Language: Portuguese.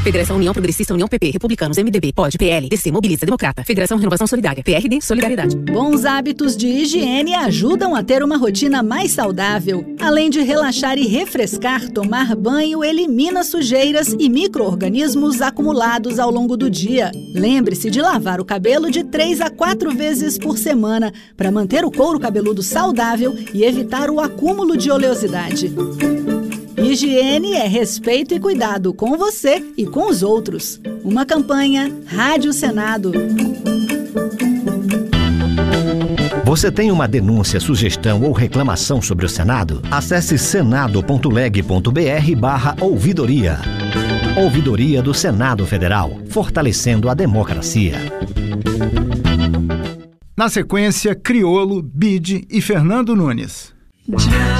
Federação União Progressista, União PP, Republicanos, MDB, POD, PL, DC, Mobiliza, Democrata, Federação Renovação Solidária, PRD, Solidariedade. Bons hábitos de higiene ajudam a ter uma rotina mais saudável. Além de relaxar e refrescar, tomar banho elimina sujeiras e micro-organismos acumulados ao longo do dia. Lembre-se de lavar o cabelo de 3 a 4 vezes por semana para manter o couro cabeludo saudável e evitar o acúmulo de oleosidade. Higiene é respeito e cuidado com você e com os outros. Uma campanha Rádio Senado. Você tem uma denúncia, sugestão ou reclamação sobre o Senado? Acesse senado.leg.br/ouvidoria. Ouvidoria do Senado Federal, fortalecendo a democracia. Na sequência, Criolo, Bide e Fernando Nunes.